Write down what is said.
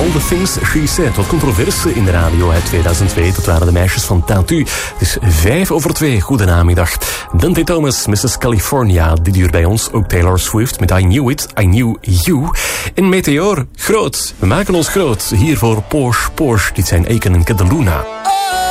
All the Things She Said. Wat controverse in de radio uit 2002. Dat waren de meisjes van Tatu. Het is 2:05. Goedenamiddag. Dante Thomas, Mrs. California. Dit uur bij ons ook Taylor Swift met I Knew It, I Knew You. En Meteor, groot. We maken ons groot. Hier voor Porsche. Dit zijn Aiken en Cataluna.